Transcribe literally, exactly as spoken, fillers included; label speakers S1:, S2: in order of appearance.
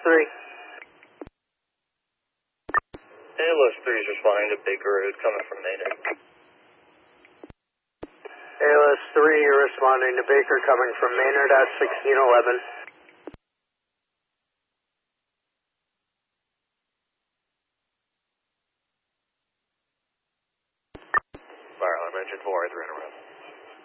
S1: three.
S2: A L S three is responding to Baker Road coming from Maynard.
S1: A L S three, you're responding to Baker coming from Maynard at sixteen eleven.
S2: Fire alarm engine four, three on a road.